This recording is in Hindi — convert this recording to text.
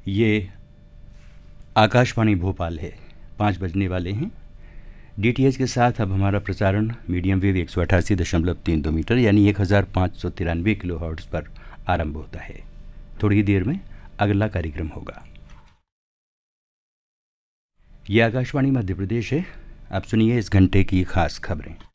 ये आकाशवाणी भोपाल है। 5 बजने वाले हैं। DTH के साथ अब हमारा प्रसारण मीडियम वेव 188.32 मीटर यानी 1593 किलो हर्ट्ज़ पर आरंभ होता है। थोड़ी ही देर में अगला कार्यक्रम होगा। ये आकाशवाणी मध्य प्रदेश है। आप सुनिए इस घंटे की खास खबरें।